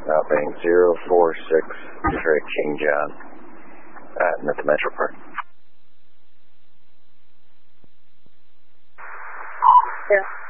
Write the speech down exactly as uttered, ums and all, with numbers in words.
Outbank zero four six, Detroit King John, at, at the Metro Park. Yeah.